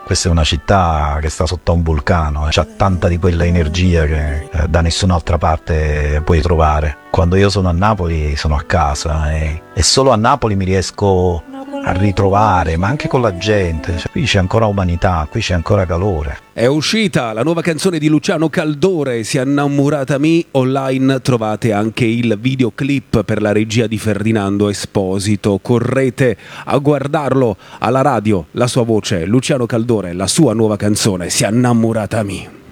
Questa è una città che sta sotto a un vulcano, c'ha tanta di quella energia che da nessun'altra parte puoi trovare. Quando io sono a Napoli sono a casa e solo a Napoli mi riesco a ritrovare, ma anche con la gente. Qui c'è ancora umanità, qui c'è ancora calore. È uscita la nuova canzone di Luciano Caldore, Si è innamorata mi. Online trovate anche il videoclip per la regia di Ferdinando Esposito. Correte a guardarlo alla radio, la sua voce, Luciano Caldore, la sua nuova canzone, Si è innamorata mi.